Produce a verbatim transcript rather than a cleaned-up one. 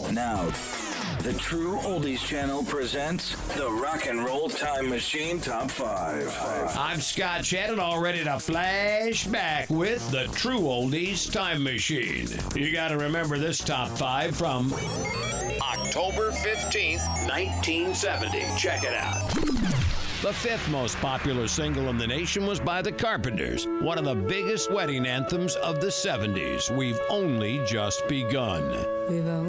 Now, the True Oldies Channel presents the Rock and Roll Time Machine Top five. I'm Scott Shannon, all ready to flash back with the True Oldies Time Machine. You got to remember this top five from October fifteenth, nineteen seventy. Check it out. The fifth most popular single in the nation was by the Carpenters, one of the biggest wedding anthems of the seventies, We've Only Just Begun. We've only